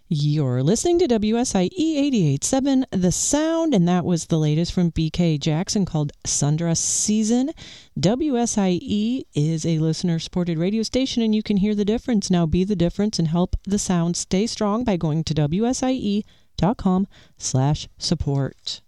You're listening to WSIE 88.7 The Sound, and that was the latest from BK Jackson called Sundress Season. WSIE is a listener-supported radio station, and you can hear the difference. Now be the difference and help the sound stay strong by going to WSIE.com/support.